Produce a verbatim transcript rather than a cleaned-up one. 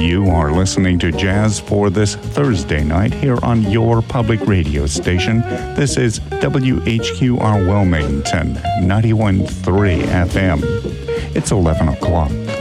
You are listening to Jazz for this Thursday night here on your public radio station. This is W H Q R Wilmington, ninety-one point three F M. It's eleven o'clock.